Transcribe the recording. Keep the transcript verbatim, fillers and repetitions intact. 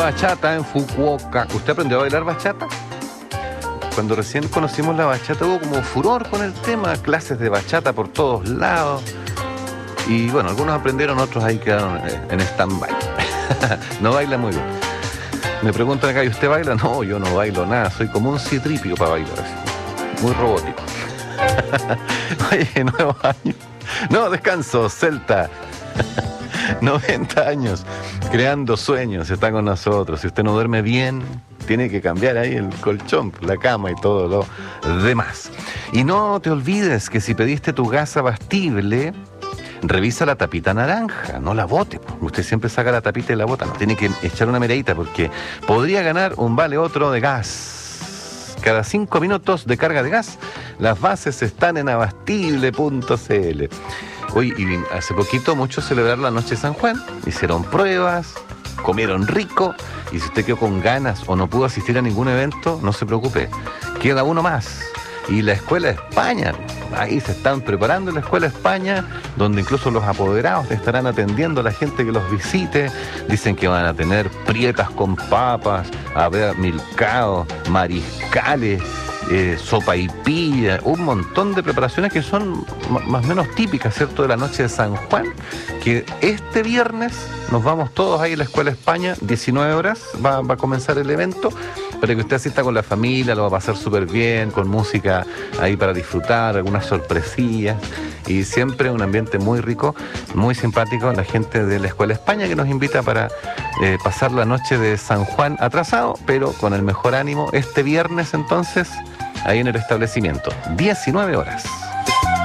bachata en Fukuoka. ¿Usted aprendió a bailar bachata? Cuando recién conocimos la bachata hubo como furor con el tema, clases de bachata por todos lados. Y bueno, algunos aprendieron, otros ahí quedaron en stand-by. No baila muy bien. Me preguntan acá, ¿y usted baila? No, yo no bailo nada, soy como un citripio para bailar así. Muy robótico. Oye, nuevo año. No, descanso, Celta. noventa años, creando sueños, está con nosotros. Si usted no duerme bien, tiene que cambiar ahí el colchón, la cama y todo lo demás. Y no te olvides que si pediste tu gas abastible, revisa la tapita naranja, no la bote. Usted siempre saca la tapita y la bota, no, tiene que echar una miradita porque podría ganar un vale otro de gas. Cada cinco minutos de carga de gas, las bases están en abastible punto c l. Hoy, y hace poquito muchos celebraron la noche de San Juan, hicieron pruebas, comieron rico, y si usted quedó con ganas o no pudo asistir a ningún evento, no se preocupe, queda uno más. Y la Escuela España, ahí se están preparando en la Escuela España, donde incluso los apoderados estarán atendiendo a la gente que los visite. Dicen que van a tener prietas con papas, haber milcao, mariscales, eh, sopa y pilla, un montón de preparaciones que son m- más o menos típicas, ¿cierto?, de la noche de San Juan, que este viernes nos vamos todos ahí a la Escuela España, diecinueve horas va, va a comenzar el evento, para que usted asista con la familia, lo va a pasar súper bien, con música ahí para disfrutar, algunas sorpresillas, y siempre un ambiente muy rico, muy simpático, la gente de la Escuela España que nos invita para eh, pasar la noche de San Juan atrasado, pero con el mejor ánimo, este viernes entonces, ahí en el establecimiento, diecinueve horas.